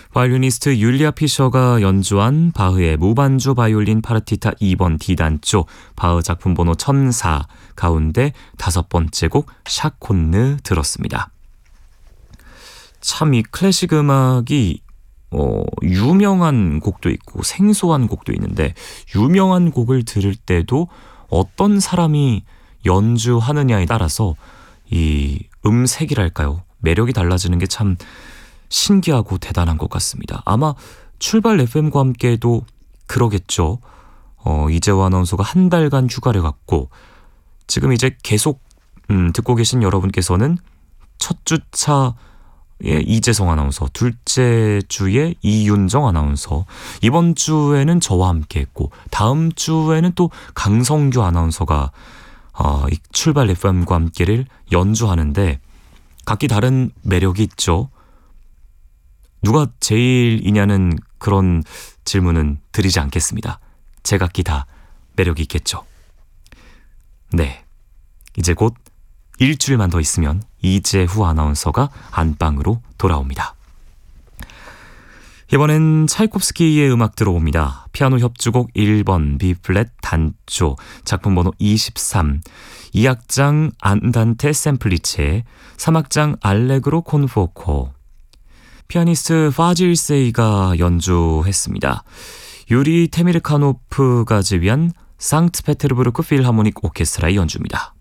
바이올리니스트 율리아 피셔가 연주한 바흐의 무반주 바이올린 파르티타 2번 D단조, 바흐 작품 번호 1004 가운데 5번째 곡 샤콘느 들었습니다. 참 이 클래식 음악이 유명한 곡도 있고 생소한 곡도 있는데, 유명한 곡을 들을 때도 어떤 사람이 연주하느냐에 따라서 이 음색이랄까요? 매력이 달라지는 게 참 신기하고 대단한 것 같습니다. 아마 출발 FM과 함께도 그러겠죠. 이재화 아나운서가 한 달간 휴가를 갔고, 지금 이제 계속 듣고 계신 여러분께서는 첫 주차에 이재성 아나운서, 둘째 주에 이윤정 아나운서, 이번 주에는 저와 함께 했고, 다음 주에는 또 강성규 아나운서가 이 출발 FM과 함께를 연주하는데, 각기 다른 매력이 있죠. 누가 제일이냐는 그런 질문은 드리지 않겠습니다. 제각기 다 매력이 있겠죠. 네, 이제 곧 일주일만 더 있으면 이재후 아나운서가 안방으로 돌아옵니다. 이번엔 차이콥스키의 음악 들어옵니다. 피아노 협주곡 1번 B플랫 단조, 작품 번호 23, 2악장 안단테 샘플리체, 3악장 알레그로 콘포코. 피아니스트 파질세이가 연주했습니다. 유리 테미르카노프가 지휘한 상트페테르부르크 필하모닉 오케스트라의 연주입니다.